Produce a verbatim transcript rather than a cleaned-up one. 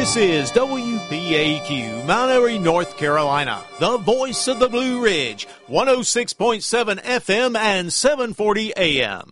This is W P A Q, Mount Airy, North Carolina, the voice of the Blue Ridge, one oh six point seven F M and seven forty A M.